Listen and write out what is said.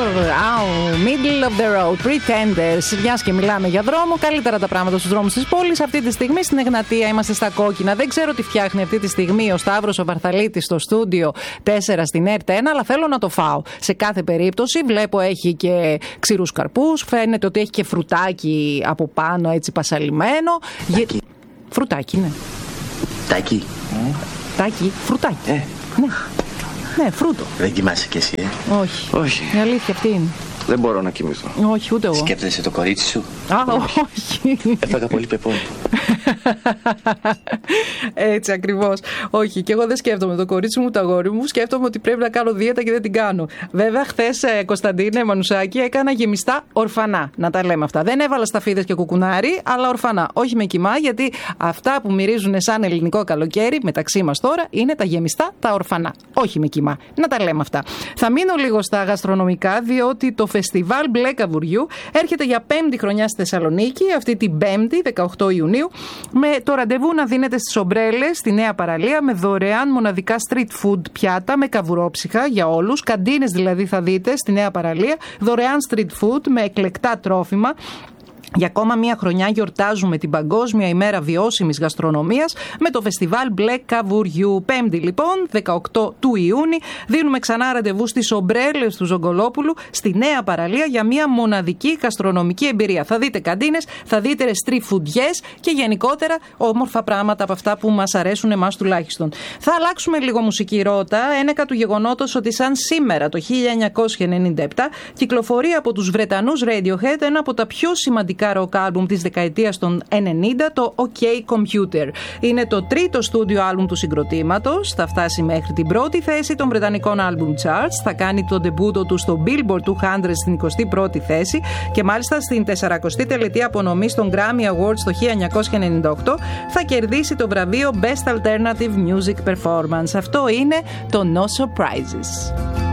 Middle of the road, Pretenders. Μιας και μιλάμε για δρόμο, καλύτερα τα πράγματα στους δρόμους της πόλης. Αυτή τη στιγμή στην Εγνατία είμαστε στα κόκκινα. Δεν ξέρω τι φτιάχνει αυτή τη στιγμή ο Σταύρος ο Βαρθαλίτης στο στούντιο 4 στην ΕΡΤ 1, αλλά θέλω να το φάω. Σε κάθε περίπτωση βλέπω έχει και ξηρούς καρπούς, φαίνεται ότι έχει και φρουτάκι από πάνω έτσι πασαλιμένο. Φρουτάκι, ναι. Τάκι. Τάκι, φρουτάκι. Ναι. Ναι, φρούτο. Δεν κοιμάσαι κι εσύ, Όχι. Όχι. Η αλήθεια αυτή είναι. Δεν μπορώ να κοιμηθώ. Όχι, ούτε εγώ. Σκέφτεσαι το κορίτσι σου? Όχι. Έφαγα πολύ πεπόνι. Έτσι ακριβώς. Όχι, και εγώ δεν σκέφτομαι το κορίτσι μου, το αγόρι μου. Σκέφτομαι ότι πρέπει να κάνω δίαιτα και δεν την κάνω. Βέβαια, χθες, Κωνσταντίνε Μανουσάκη, έκανα γεμιστά ορφανά. Να τα λέμε αυτά. Δεν έβαλα σταφίδες και κουκουνάρι, αλλά ορφανά. Όχι με κοιμά, γιατί αυτά που μυρίζουν σαν ελληνικό καλοκαίρι, μεταξύ μας τώρα, είναι τα γεμιστά, τα ορφανά. Όχι με κοιμά. Να τα λέμε αυτά. Θα μείνω λίγο στα γαστρονομικά, διότι το φεστιβάλ Μπλε Καβουριού έρχεται για 5η χρονιά στη Θεσσαλονίκη, αυτή την 5η, 18 Ιουνίου, με το ραντεβού να δίνεται στις ομπρέλες, στη Νέα Παραλία, με δωρεάν μοναδικά street food πιάτα με καβουρόψυχα για όλους. Καντίνες δηλαδή θα δείτε στη Νέα Παραλία, δωρεάν street food με εκλεκτά τρόφιμα. Για ακόμα μία χρονιά γιορτάζουμε την Παγκόσμια ημέρα βιώσιμης γαστρονομίας με το φεστιβάλ Μπλε Καβουριού. 5η λοιπόν, 18 του Ιούνιου, δίνουμε ξανά ραντεβού στις ομπρέλες του Ζογκολόπουλου στη Νέα Παραλία για μία μοναδική γαστρονομική εμπειρία. Θα δείτε καντίνες, θα δείτε street foodies και γενικότερα όμορφα πράγματα από αυτά που μας αρέσουν εμάς τουλάχιστον. Θα αλλάξουμε λίγο μουσική ρότα, ένεκα του γεγονότος ότι σαν σήμερα το 1997 κυκλοφορεί από τους Βρετανούς Radiohead ένα από τα πιο σημαντικά rock album της δεκαετίας των 90, το OK Computer. Είναι το τρίτο στούντιο album του συγκροτήματος, θα φτάσει μέχρι την πρώτη θέση των βρετανικών album charts, θα κάνει το ντεμπούτο του στο Billboard 200 στην 21η θέση και μάλιστα στην 40η τελετή απονομής των Grammy Awards το 1998 θα κερδίσει το βραβείο Best Alternative Music Performance. Αυτό είναι το No Surprises.